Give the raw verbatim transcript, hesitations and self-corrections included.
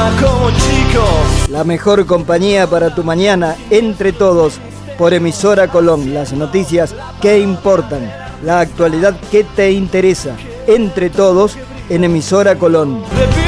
como chicos. La mejor compañía para tu mañana, Entre Todos, por Emisora Colón. Las noticias que importan, la actualidad que te interesa, Entre Todos, en Emisora Colón. Repite.